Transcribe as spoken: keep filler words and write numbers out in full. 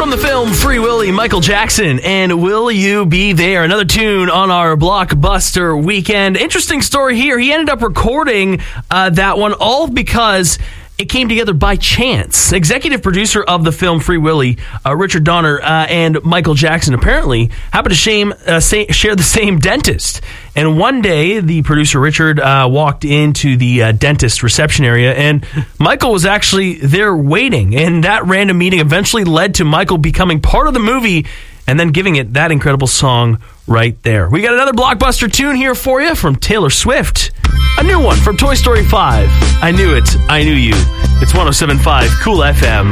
From the film Free Willy, Michael Jackson, and Will You Be There? Another tune on our Blockbuster weekend. Interesting story here. He ended up recording uh, that one all because it came together by chance. Executive producer of the film Free Willy, uh, Richard Donner, uh, and Michael Jackson apparently happened to shame, uh, say, share the same dentist. And one day, the producer Richard uh, walked into the uh, dentist reception area, and Michael was actually there waiting. And that random meeting eventually led to Michael becoming part of the movie and then giving it that incredible song right there. We got another Blockbuster tune here for you from Taylor Swift. A new one from Toy Story five. I Knew It, I Knew You. It's one oh seven point five Cool F M.